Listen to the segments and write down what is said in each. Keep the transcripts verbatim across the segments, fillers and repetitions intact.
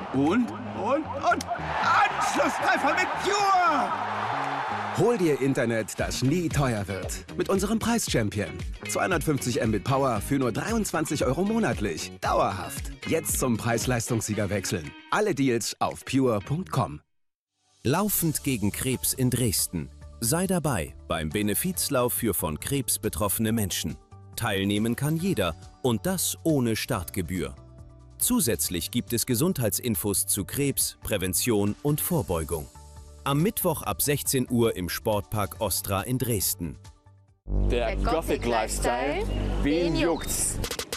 Und, und, und Anschlusstreffer mit Pure! Hol dir Internet, das nie teuer wird. Mit unserem Preis-Champion. zweihundertfünfzig Mbit Power für nur dreiundzwanzig Euro monatlich. Dauerhaft. Jetzt zum Preis-Leistungssieger wechseln. Alle Deals auf pure punkt com. Laufend gegen Krebs in Dresden. Sei dabei beim Benefizlauf für von Krebs betroffene Menschen. Teilnehmen kann jeder und das ohne Startgebühr. Zusätzlich gibt es Gesundheitsinfos zu Krebs, Prävention und Vorbeugung. Am Mittwoch ab sechzehn Uhr im Sportpark Ostra in Dresden. Der, Der Gothic-Lifestyle, wen juckt's?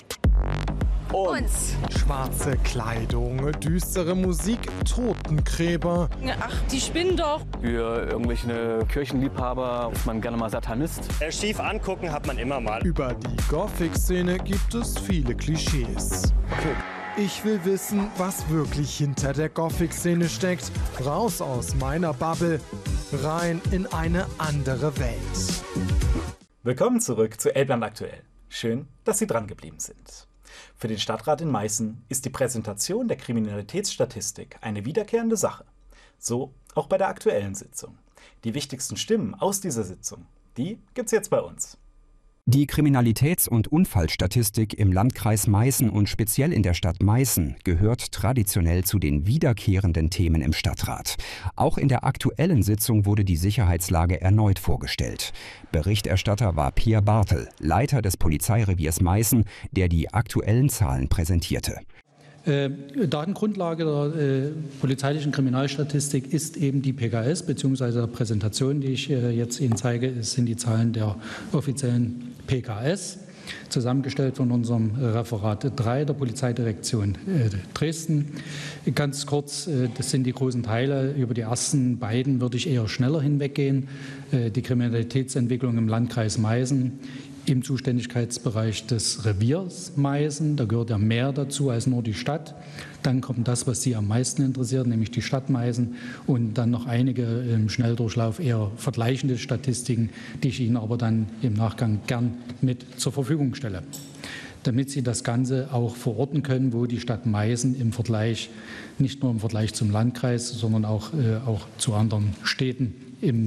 Uns. Schwarze Kleidung, düstere Musik, Totengräber. Ach, die spinnen doch. Für irgendwelche Kirchenliebhaber ist man gerne mal Satanist. Schief angucken hat man immer mal. Über die Gothic-Szene gibt es viele Klischees. Okay. Ich will wissen, was wirklich hinter der Gothic-Szene steckt. Raus aus meiner Bubble, rein in eine andere Welt. Willkommen zurück zu Elbland aktuell. Schön, dass Sie dran geblieben sind. Für den Stadtrat in Meißen ist die Präsentation der Kriminalitätsstatistik eine wiederkehrende Sache. So auch bei der aktuellen Sitzung. Die wichtigsten Stimmen aus dieser Sitzung, die gibt's jetzt bei uns. Die Kriminalitäts- und Unfallstatistik im Landkreis Meißen und speziell in der Stadt Meißen gehört traditionell zu den wiederkehrenden Themen im Stadtrat. Auch in der aktuellen Sitzung wurde die Sicherheitslage erneut vorgestellt. Berichterstatter war Pierre Bartel, Leiter des Polizeireviers Meißen, der die aktuellen Zahlen präsentierte. Äh, Datengrundlage der äh, polizeilichen Kriminalstatistik ist eben die P K S, beziehungsweise der Präsentation, die ich äh, jetzt Ihnen zeige, es sind die Zahlen der offiziellen P K S, zusammengestellt von unserem Referat drei der Polizeidirektion äh, Dresden. Ganz kurz, äh, das sind die großen Teile. Über die ersten beiden würde ich eher schneller hinweggehen. Äh, die Kriminalitätsentwicklung im Landkreis Meißen, im Zuständigkeitsbereich des Reviers Meißen. Da gehört ja mehr dazu als nur die Stadt. Dann kommt das, was Sie am meisten interessiert, nämlich die Stadt Meißen. Und dann noch einige im Schnelldurchlauf eher vergleichende Statistiken, die ich Ihnen aber dann im Nachgang gern mit zur Verfügung stelle, damit Sie das Ganze auch verorten können, wo die Stadt Meißen im Vergleich, nicht nur im Vergleich zum Landkreis, sondern auch, äh, auch zu anderen Städten im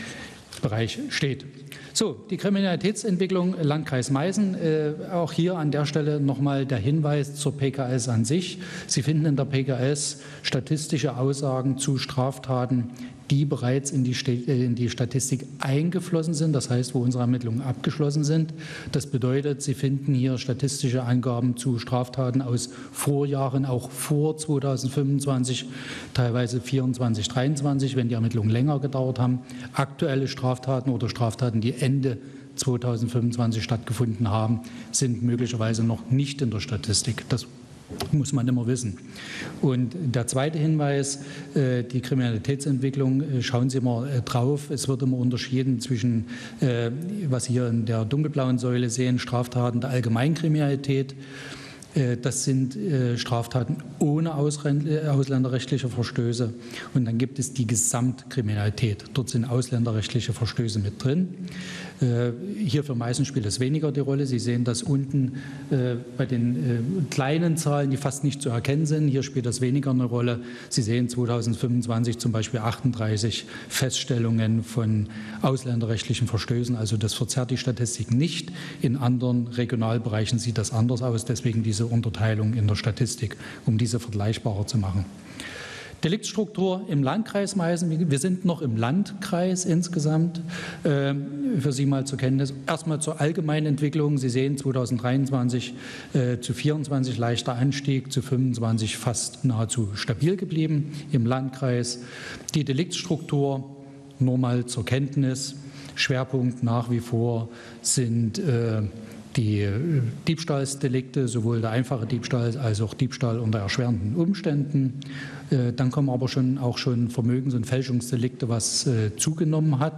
Bereich steht. So, die Kriminalitätsentwicklung Landkreis Meißen. Äh, auch hier an der Stelle nochmal der Hinweis zur P K S an sich. Sie finden in der P K S statistische Aussagen zu Straftaten, die bereits in die, in die Statistik eingeflossen sind, das heißt, wo unsere Ermittlungen abgeschlossen sind. Das bedeutet, Sie finden hier statistische Angaben zu Straftaten aus Vorjahren, auch vor zweitausendfünfundzwanzig, teilweise vierundzwanzig, dreiundzwanzig, wenn die Ermittlungen länger gedauert haben. Aktuelle Straftaten oder Straftaten, die Ende zweitausendfünfundzwanzig stattgefunden haben, sind möglicherweise noch nicht in der Statistik. Das muss man immer wissen. Und der zweite Hinweis, die Kriminalitätsentwicklung, schauen Sie mal drauf. Es wird immer unterschieden zwischen, was Sie hier in der dunkelblauen Säule sehen, Straftaten der Allgemeinkriminalität. Das sind Straftaten ohne ausländerrechtliche Verstöße. Und dann gibt es die Gesamtkriminalität. Dort sind ausländerrechtliche Verstöße mit drin. Hier für Meißen spielt es weniger die Rolle. Sie sehen das unten bei den kleinen Zahlen, die fast nicht zu erkennen sind. Hier spielt das weniger eine Rolle. Sie sehen zweitausendfünfundzwanzig zum Beispiel achtunddreißig Feststellungen von ausländerrechtlichen Verstößen. Also das verzerrt die Statistik nicht. In anderen Regionalbereichen sieht das anders aus. Deswegen diese Unterteilung in der Statistik, um diese vergleichbarer zu machen. Deliktsstruktur im Landkreis Meißen. Wir sind noch im Landkreis insgesamt. Äh, für Sie mal zur Kenntnis. Erstmal zur allgemeinen Entwicklung. Sie sehen zweitausenddreiundzwanzig äh, zu vierundzwanzig leichter Anstieg, zu fünfundzwanzig fast nahezu stabil geblieben im Landkreis. Die Deliktsstruktur nur mal zur Kenntnis. Schwerpunkt nach wie vor sind äh, die Diebstahlsdelikte, sowohl der einfache Diebstahl als auch Diebstahl unter erschwerenden Umständen. Dann kommen aber schon auch schon Vermögens- und Fälschungsdelikte, was zugenommen hat.